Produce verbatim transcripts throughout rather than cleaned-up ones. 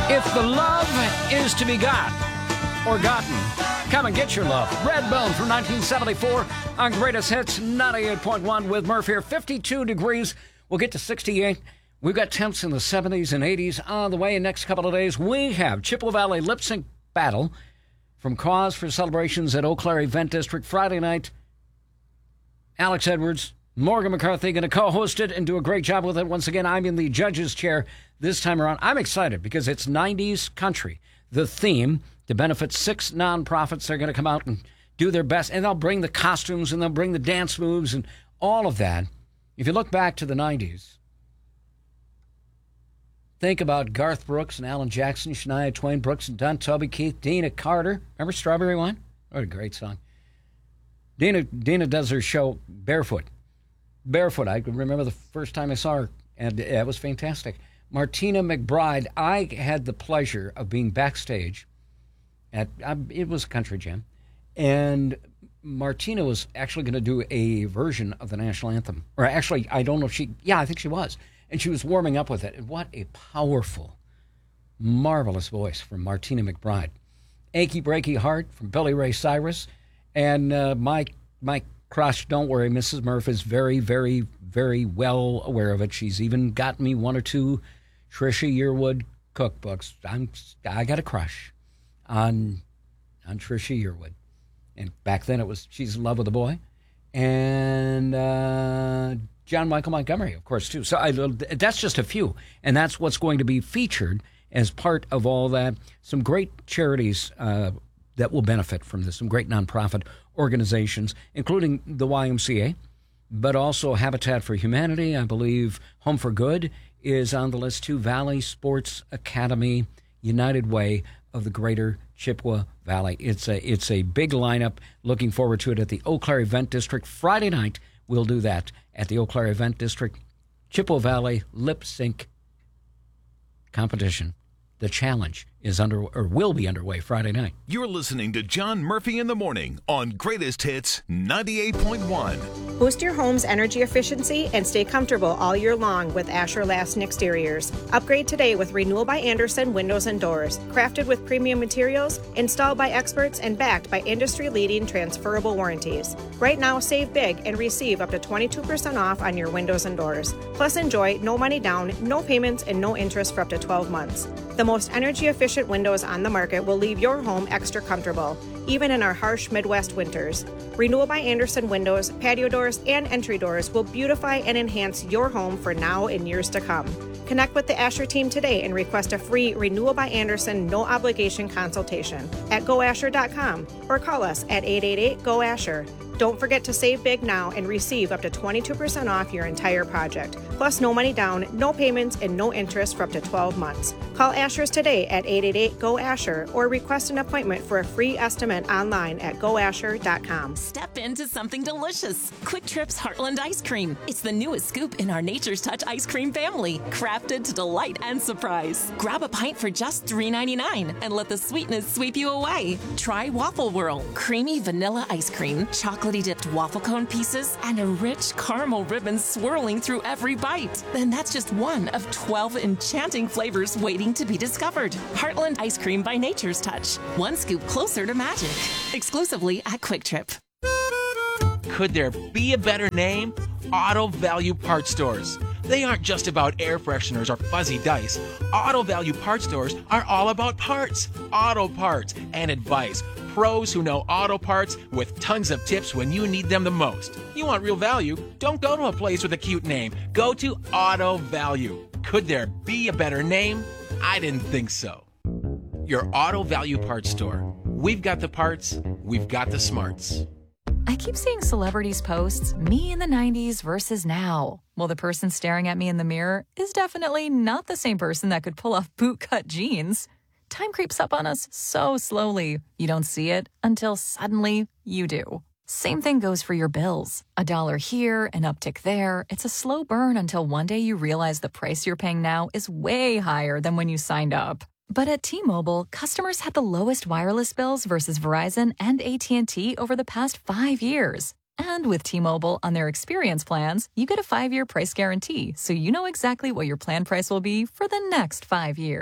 If the love is to be got or gotten, come and get your love. Redbone from nineteen seventy-four on Greatest Hits ninety-eight point one with Murph here. fifty-two degrees. We'll get to sixty-eight. We've got temps in the seventies and eighties on the way. In the next couple of days, we have Chippewa Valley Lip Sync Battle from Cause for Celebrations at Eau Claire Event District Friday night. Alex Edwards, Morgan McCarthy going to co-host it and do a great job with it. Once again, I'm in the judge's chair this time around. I'm excited because it's nineties country. The theme to benefit six nonprofits. They're going to come out and do their best, and they'll bring the costumes and they'll bring the dance moves and all of that. If you look back to the nineties, think about Garth Brooks and Alan Jackson, Shania Twain, Brooks and Dunn, Toby Keith, Dina Carter. Remember Strawberry Wine? What a great song. Dina, Dina does her show barefoot. Barefoot. I remember the first time I saw her, and it was fantastic. Martina McBride. I had the pleasure of being backstage at, it was a country jam, and Martina was actually going to do a version of the national anthem. Or actually, I don't know if she, yeah, I think she was. And she was warming up with it. And what a powerful, marvelous voice from Martina McBride. Achy Breaky Heart from Billy Ray Cyrus. And uh, my, my crush, don't worry, Missus Murph is very, very, very well aware of it. She's even got me one or two Trisha Yearwood cookbooks. I'm, I got a crush on, on Trisha Yearwood. And back then it was She's in Love with a Boy. And uh, John Michael Montgomery, of course, too. So I, that's just a few. And that's what's going to be featured as part of all that. Some great charities uh, that will benefit from this. Some great nonprofit organizations, including the Y M C A, but also Habitat for Humanity. I believe Home for Good is on the list, too. Valley Sports Academy, United Way of the Greater Chippewa Valley. It's a it's a big lineup. Looking forward to it at the Eau Claire Event District. Friday night, we'll do that at the Eau Claire Event District. Chippewa Valley Lip Sync Competition. The challenge is under or will be underway Friday night. You're listening to John Murphy in the Morning on Greatest Hits ninety-eight point one. Boost your home's energy efficiency and stay comfortable all year long with Asher Lassen Exteriors. Upgrade today with Renewal by Andersen Windows and Doors. Crafted with premium materials, installed by experts, and backed by industry-leading transferable warranties. Right now, save big and receive up to twenty-two percent off on your windows and doors. Plus, enjoy no money down, no payments, and no interest for up to twelve months. The most energy-efficient windows on the market will leave your home extra comfortable, even in our harsh Midwest winters. Renewal by Andersen windows, patio doors, and entry doors will beautify and enhance your home for now and years to come. Connect with the Asher team today and request a free Renewal by Andersen no-obligation consultation at go asher dot com or call us at eight eight eight, G O, ASHER. Don't forget to save big now and receive up to twenty-two percent off your entire project. Plus, no money down, no payments, and no interest for up to twelve months. Call Asher's today at eight eight eight, G O, ASHER or request an appointment for a free estimate online at go asher dot com. Step into something delicious. Quick Trip's Heartland Ice Cream. It's the newest scoop in our Nature's Touch ice cream family, crafted to delight and surprise. Grab a pint for just three ninety-nine and let the sweetness sweep you away. Try Waffle Whirl, creamy vanilla ice cream, chocolate dipped waffle cone pieces, and a rich caramel ribbon swirling through every bite. Then that's just one of twelve enchanting flavors waiting to be discovered. Heartland Ice Cream by Nature's Touch. One scoop closer to magic. Exclusively at Quick Trip. Could there be a better name? Auto Value Parts Stores. They aren't just about air fresheners or fuzzy dice. Auto Value Parts Stores are all about parts, auto parts, and advice. Pros who know auto parts with tons of tips when you need them the most. You want real value? Don't go to a place with a cute name. Go to Auto Value. Could there be a better name? I didn't think so. Your Auto Value Parts Store. We've got the parts, we've got the smarts. I keep seeing celebrities posts, me in the nineties versus now. Well, the person staring at me in the mirror is definitely not the same person that could pull off bootcut jeans. Time creeps up on us so slowly. You don't see it until suddenly you do. Same thing goes for your bills. A dollar here, an uptick there. It's a slow burn until one day you realize the price you're paying now is way higher than when you signed up. But at T-Mobile, customers had the lowest wireless bills versus Verizon and A T and T over the past five years. And with T-Mobile on their experience plans, you get a five-year price guarantee, so you know exactly what your plan price will be for the next five years.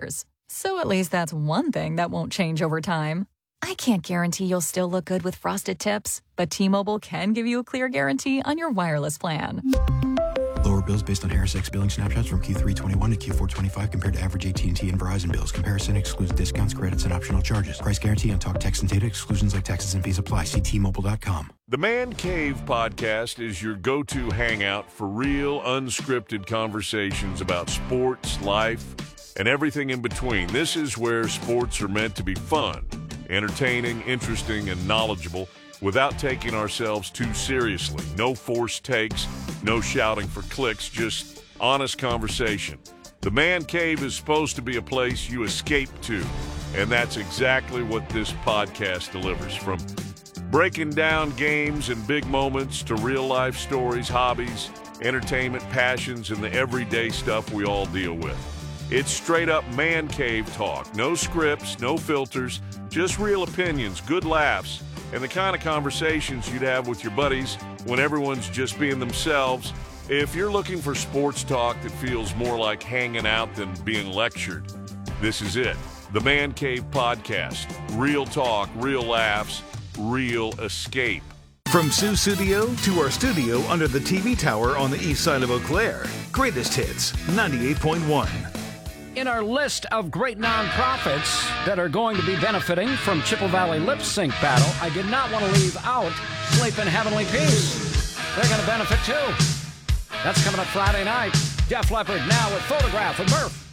So at least that's one thing that won't change over time. I can't guarantee you'll still look good with frosted tips, but T-Mobile can give you a clear guarantee on your wireless plan. Lower bills based on Harris X billing snapshots from Q three twenty-one to Q four twenty-five compared to average A T and T and Verizon bills. Comparison excludes discounts, credits, and optional charges. Price guarantee on talk, text, and data. Exclusions like taxes and fees apply. See T Mobile dot com. The Man Cave podcast is your go-to hangout for real, unscripted conversations about sports, life, and everything in between. This is where sports are meant to be fun, entertaining, interesting, and knowledgeable without taking ourselves too seriously. No forced takes, no shouting for clicks, just honest conversation. The Man Cave is supposed to be a place you escape to, and that's exactly what this podcast delivers. From breaking down games and big moments to real-life stories, hobbies, entertainment, passions, and the everyday stuff we all deal with. It's straight-up Man Cave talk. No scripts, no filters, just real opinions, good laughs, and the kind of conversations you'd have with your buddies when everyone's just being themselves. If you're looking for sports talk that feels more like hanging out than being lectured, this is it. The Man Cave Podcast. Real talk, real laughs, real escape. From Sioux Studio to our studio under the T V tower on the east side of Eau Claire. Greatest Hits, ninety-eight point one. In our list of great nonprofits that are going to be benefiting from Chippewa Valley Lip Sync Battle, I did not want to leave out Sleep in Heavenly Peace. They're going to benefit too. That's coming up Friday night. Def Leppard now with Photograph with Murph.